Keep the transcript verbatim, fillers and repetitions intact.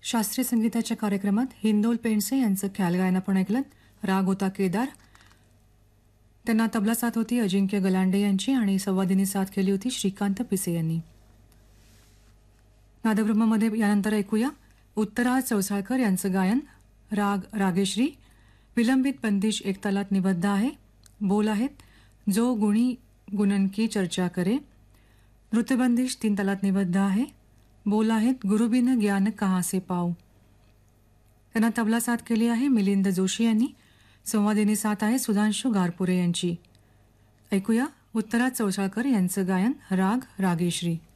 शास्त्रीय संगीताच्या कार्यक्रमात हिंदोल पेंडसे यांचं ख्याल गायन आपण ऐकलं. राग होता केदार. त्यांना तबला साथ होती अजिंक्य गलांडे यांची आणि संवादिनी साथ केली होती श्रीकांत पिसे यांनी. नादब्रह्ममध्ये यानंतर ऐकूया उत्तरा चौसाळकर यांचं गायन. राग रागेश्री. विलंबित बंदिश एक तालात निबद्ध आहे. बोल आहेत जो गुणी गुणन की चर्चा करे. नृत्यबंदिश तीन तालात निबद्ध आहे. बोल आहेत गुरुबिन ज्ञान कहाँ से पाऊ. त्यांना तबला साथ केली आहे मिलिंद जोशी यांनी. संवादिनी साथ आहे सुधांशु गारपुरे यांची. ऐकूया उत्तरा चौसाळकर यांचं गायन राग रागेश्री.